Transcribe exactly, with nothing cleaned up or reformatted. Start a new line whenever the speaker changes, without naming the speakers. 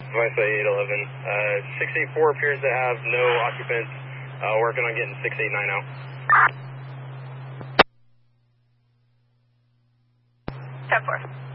I say eight eleven. Uh, six eight four appears to have no occupants. Uh, working on getting six eight nine out.
ten four.